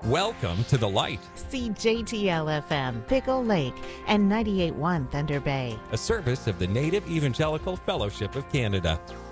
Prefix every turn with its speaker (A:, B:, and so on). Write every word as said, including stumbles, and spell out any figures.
A: Welcome to the light,
B: See J T L F M, Pickle Lake, and ninety-eight point one Thunder Bay.
A: a service of the Native Evangelical Fellowship of Canada.